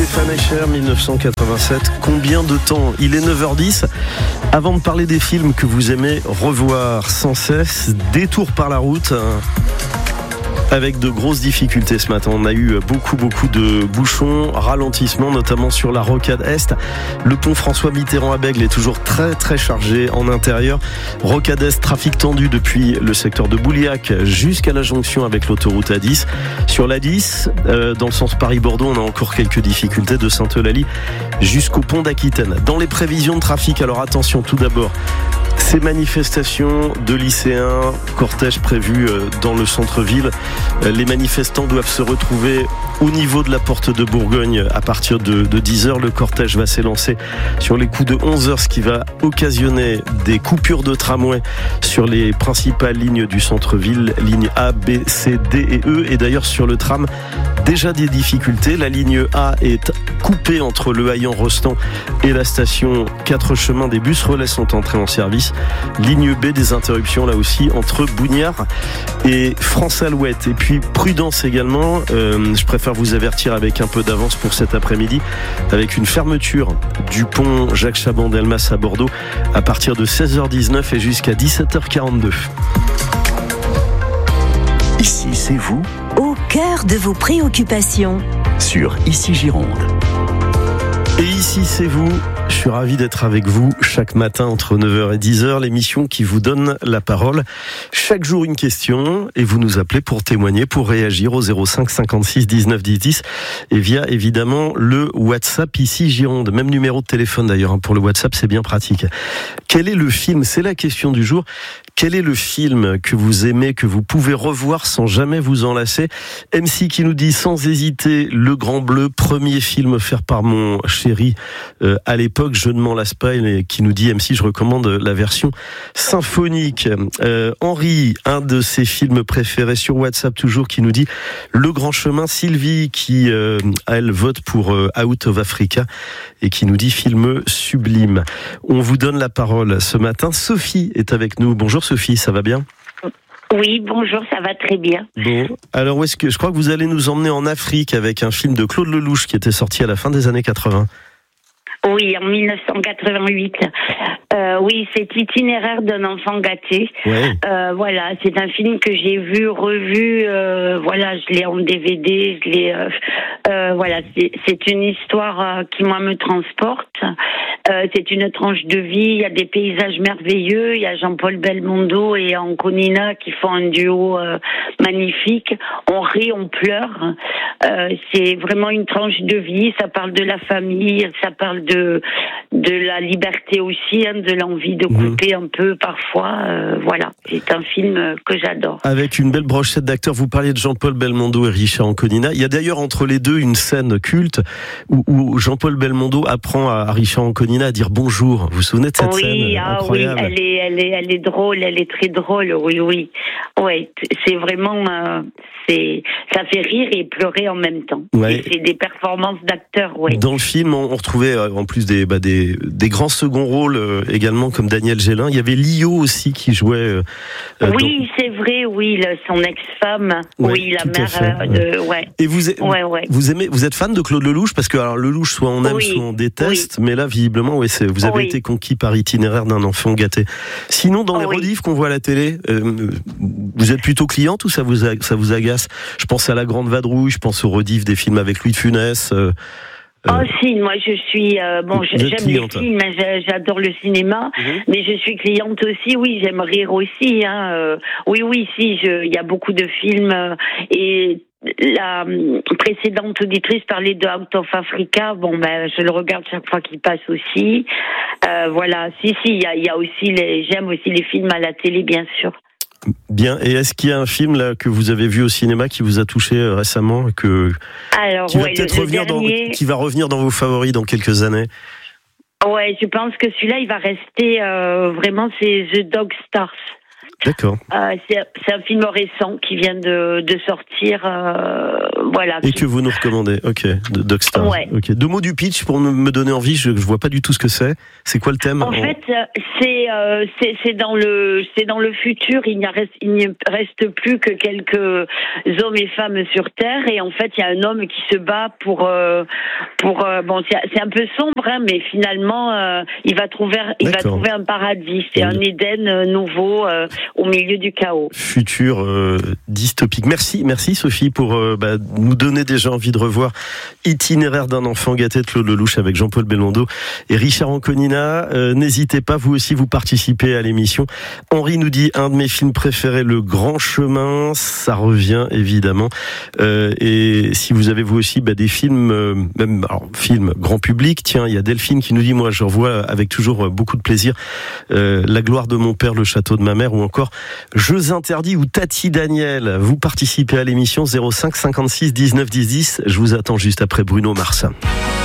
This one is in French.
Stéphane Escher, 1987. Combien de temps ? Il est 9h10. Avant de parler des films que vous aimez revoir sans cesse, détour par la route. Avec de grosses difficultés ce matin. On a eu beaucoup de bouchons, ralentissements, notamment sur la rocade Est. Le pont François Mitterrand à Bègles est toujours très chargé en intérieur. Rocade Est, trafic tendu depuis le secteur de Bouliac jusqu'à la jonction avec l'autoroute A10. Sur l'A10, dans le sens Paris-Bordeaux, on a encore quelques difficultés de Sainte-Eulalie jusqu'au pont d'Aquitaine. Dans les prévisions de trafic, alors attention tout d'abord, ces manifestations de lycéens, cortège prévu dans le centre-ville. Les manifestants doivent se retrouver au niveau de la porte de Bourgogne à partir de 10h. Le cortège va s'élancer sur les coups de 11h, ce qui va occasionner des coupures de tramway sur les principales lignes du centre-ville, lignes A, B, C, D et E. Et d'ailleurs sur le tram, déjà des difficultés. La ligne A est coupée entre Le Haillan-Rostand et la station 4 chemins. Des bus relais sont entrés en service. Ligne B, des interruptions là aussi entre Bougnard et France-Alouette. Et puis prudence également, je préfère vous avertir avec un peu d'avance pour cet après-midi, avec une fermeture du pont Jacques Chaban-Delmas à Bordeaux à partir de 16h19 et jusqu'à 17h42. Ici, c'est vous, au cœur de vos préoccupations. Sur Ici Gironde. Et ici, c'est vous. Je suis ravi d'être avec vous chaque matin entre 9h et 10h, l'émission qui vous donne la parole. Chaque jour une question et vous nous appelez pour témoigner, pour réagir au 05 56 19 10 10 et via évidemment le WhatsApp Ici Gironde. Même numéro de téléphone d'ailleurs pour le WhatsApp, c'est bien pratique. Quel est le film ? C'est la question du jour. Quel est le film que vous aimez, que vous pouvez revoir sans jamais vous en lasser ? MC qui nous dit sans hésiter Le Grand Bleu, premier film offert par mon chéri à l'époque, je ne m'en lasse pas, et qui nous dit MC, je recommande la version symphonique. Henri, un de ses films préférés sur WhatsApp toujours, qui nous dit Le Grand Chemin. Sylvie qui elle vote pour Out of Africa et qui nous dit film sublime. On vous donne la parole ce matin. Sophie est avec nous. Bonjour Sophie, ça va bien ? Oui, bonjour, ça va très bien. Bon, alors où est-ce que je crois que vous allez nous emmener en Afrique avec un film de Claude Lelouch qui était sorti à la fin des années 80. Oui, en 1988. Oui, c'est Itinéraire d'un enfant gâté. Ouais. Voilà, c'est un film que j'ai vu, revu. Voilà, je l'ai en DVD. Voilà, c'est une histoire qui moi me transporte. C'est une tranche de vie. Il y a des paysages merveilleux. Il y a Jean-Paul Belmondo et Anconina qui font un duo magnifique. On rit, on pleure. C'est vraiment une tranche de vie. Ça parle de la famille. Ça parle de la liberté aussi, de l'envie de couper un peu parfois. Voilà, c'est un film que j'adore. Avec une belle brochette d'acteurs. Vous parliez de Jean-Paul Belmondo et Richard Anconina. Il y a d'ailleurs entre les deux une scène culte où Jean-Paul Belmondo apprend à Richard Anconina à dire bonjour. Vous vous souvenez de cette scène incroyable ? Oui, elle est drôle, elle est très drôle. Oui. Ouais, c'est vraiment ça fait rire et pleurer en même temps. Ouais. Et c'est des performances d'acteurs. Ouais. Dans le film, on retrouvait en plus des grands seconds rôles également comme Daniel Gélin. Il y avait Lio aussi qui jouait. Oui, c'est vrai. Oui, son ex-femme. Ouais, oui, la mère fait, Ouais. Et vous êtes fan de Claude Lelouch parce que alors Lelouch, soit on aime, soit on déteste, mais là visiblement, vous avez été conquis par Itinéraire d'un enfant gâté. Sinon, dans les rediffs qu'on voit à la télé, vous êtes plutôt cliente ou ça vous agace ? Je pense à La Grande Vadrouille, je pense aux rediffs des films avec Louis de Funès. Si, moi je suis j'aime les films, j'adore le cinéma, mais je suis cliente aussi. Oui, j'aime rire aussi. Oui, si, il y a beaucoup de films et la précédente auditrice parlait de Out of Africa. Bon, je le regarde chaque fois qu'il passe aussi. Voilà, si, il y a aussi j'aime aussi les films à la télé, bien sûr. Bien. Et est-ce qu'il y a un film là que vous avez vu au cinéma qui vous a touché récemment et qui va revenir dans vos favoris dans quelques années? Ouais, je pense que celui-là il va rester vraiment, c'est The Dog Stars. D'accord. C'est un film récent qui vient de sortir. Voilà. Et que vous nous recommandez. Ok, de Dogstar. Ouais. Ok. 2 mots du pitch pour me donner envie. Je vois pas du tout ce que c'est. C'est quoi le thème? En fait, c'est dans le futur. Il ne reste plus que quelques hommes et femmes sur Terre, et en fait, il y a un homme qui se bat pour bon, c'est un peu sombre, hein, mais finalement, il va trouver un paradis. C'est un Éden nouveau au milieu du chaos. Futur dystopique. Merci Sophie pour nous donner déjà envie de revoir Itinéraire d'un enfant gâté de Claude Lelouch avec Jean-Paul Belmondo et Richard Anconina. N'hésitez pas, vous aussi, vous participez à l'émission. Henri nous dit un de mes films préférés, Le Grand Chemin. Ça revient évidemment. Et si vous avez vous aussi des films, films grand public. Tiens, il y a Delphine qui nous dit, moi je revois avec toujours beaucoup de plaisir La gloire de mon père, Le château de ma mère, ou encore Jeux interdits ou Tati Daniel. Vous participez à l'émission 05 56 19 10 10. Je vous attends juste après Bruno Mars.